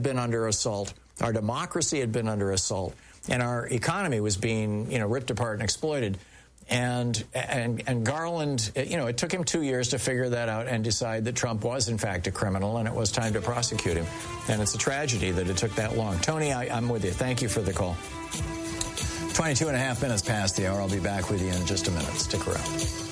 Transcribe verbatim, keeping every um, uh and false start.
been under assault. Our democracy had been under assault. And our economy was being, you know, ripped apart and exploited. And, and, and Garland, you know, it took him two years to figure that out and decide that Trump was, in fact, a criminal, and it was time to prosecute him. And it's a tragedy that it took that long. Tony, I, I'm with you. Thank you for the call. twenty-two and a half minutes past the hour. I'll be back with you in just a minute. Stick around.